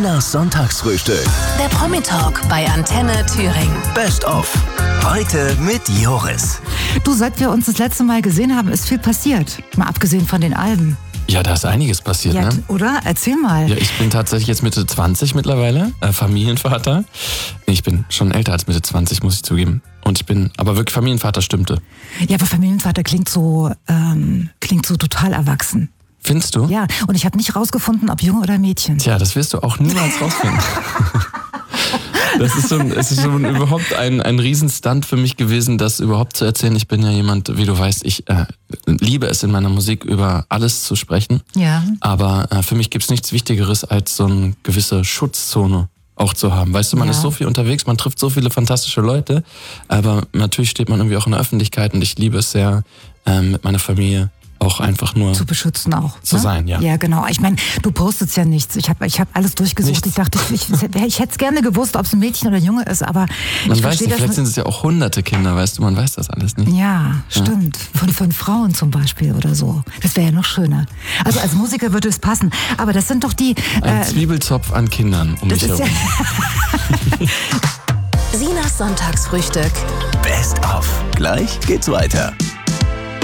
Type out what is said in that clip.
Sinas Sonntagsfrühstück. Der Promi-Talk bei Antenne Thüringen. Best of. Heute mit Joris. Du, seit wir uns das letzte Mal gesehen haben, ist viel passiert. Mal abgesehen von den Alben. Ja, da ist einiges passiert, Ja, ne? oder? Erzähl mal. Ja, ich bin tatsächlich jetzt Mitte 20 mittlerweile, Familienvater. Ich bin schon älter als Mitte 20, muss ich zugeben. Und ich bin, aber wirklich Familienvater stimmte. Ja, aber Familienvater klingt so total erwachsen. Findest du? Ja, und ich habe nicht rausgefunden, ob Junge oder Mädchen. Tja, das wirst du auch niemals rausfinden. Es ist schon überhaupt ein Riesenstunt für mich gewesen, das überhaupt zu erzählen. Ich bin ja jemand, wie du weißt, ich liebe es in meiner Musik über alles zu sprechen. Ja. Aber für mich gibt's nichts Wichtigeres, als so eine gewisse Schutzzone auch zu haben. Weißt du, man ist so viel unterwegs, man trifft so viele fantastische Leute, aber natürlich steht man irgendwie auch in der Öffentlichkeit und ich liebe es sehr, mit meiner Familie auch einfach nur zu beschützen auch. Zu sein, ja. Ja, genau. Ich meine, du postest ja nichts. Ich hab alles durchgesucht. Nichts. Ich dachte, ich hätte es gerne gewusst, ob es ein Mädchen oder ein Junge ist, aber man ich weiß verstehe nicht, das. vielleicht sind es ja auch hunderte Kinder, weißt du, man weiß das alles nicht. Ja, stimmt. Von Frauen zum Beispiel oder so. Das wäre ja noch schöner. Also als Musiker würde es passen. Aber das sind doch die... Ein Zwiebelzopf an Kindern um mich herum. Sinas Sonntagsfrühstück. Best of. Gleich geht's weiter.